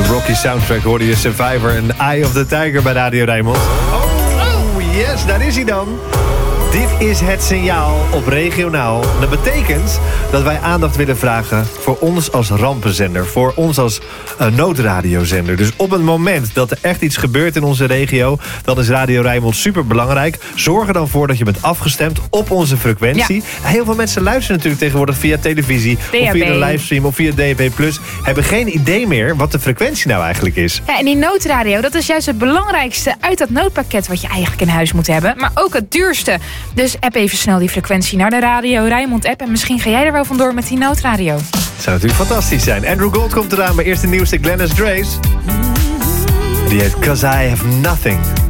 Rocky soundtrack hoorde je Survivor en Eye of the Tiger bij Radio Rijnmond. Oh, yes, daar is hij dan. Dit is het signaal op regionaal. Dat betekent dat wij aandacht willen vragen voor ons als rampenzender. Voor ons als noodradiozender. Dus op het moment dat er echt iets gebeurt in onze regio, dan is Radio Rijnmond super belangrijk. Zorg er dan voor dat je bent afgestemd op onze frequentie. Ja. Heel veel mensen luisteren natuurlijk tegenwoordig via televisie, DAB. Of via de livestream of via DAB+. Hebben geen idee meer wat de frequentie nou eigenlijk is. Ja, en die noodradio, dat is juist het belangrijkste uit dat noodpakket wat je eigenlijk in huis moet hebben. Maar ook het duurste. Dus app even snel die frequentie naar de Radio Rijnmond app. En misschien ga jij er wel vandoor met die noodradio. Het zou natuurlijk fantastisch zijn. Andrew Gold komt eraan bij eerste nieuwste Glennis Grace. Die heet 'Cause I Have Nothing.